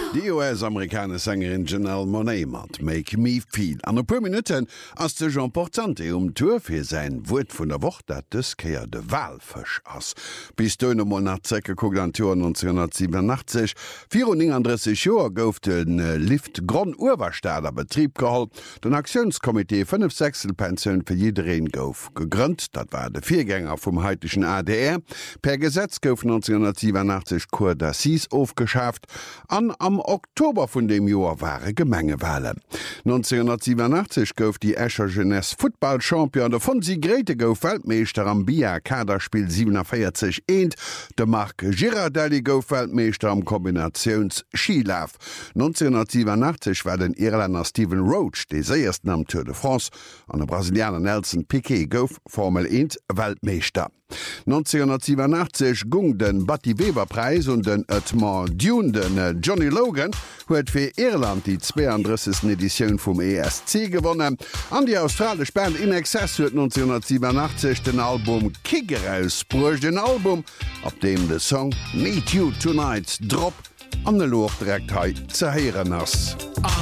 Die US-amerikaner Sängerin Janelle Monáe mat Make Me Feel. An paar Minuten ass de Jean Portante Tour fir sein Wut vun der Woche dat dëskeier de Walfëch ass. Bis dënne Monatsäcke guckt an Tour 1987. 34 Joer gouf den Lift Grand Urwerstader Betrieb gehalt. Den Aktionskomitee 5 Sechselpensionioun fir jidereen gouf gegrünnnt. Dat war de Viergänger vum heitischen ADR. Per Gesetz gouf 1987 Cour d'Assises aufgeschafft. Am Oktober vun dem Joer waren Gemengewahlen. 1987 gouf die Escher Jeunesse Football-Champion, davon sie Grete gouf Weltmeister am BIA-Kaderspiel 47 eend, de Marc Girardelli gouf Weltmeister am Kombinations-Skilaf. 1987 war den Irländer Stephen Roach de seiersten am Tour de France, an der Brasilianer Nelson Piquet gouf Formel 1 Weltmeister. 1987 gung den Batty Weber-Preis und den Edmond Dune den Johnny Logan huet fir Irland die 32. Edition vum ESC gewonnen. An die australisch Band In Excess huet 1987 den Album Kicker ausbruch, den Album, op dem de Song Need You Tonight Drop an de Lochdirektheit zerheieren ass.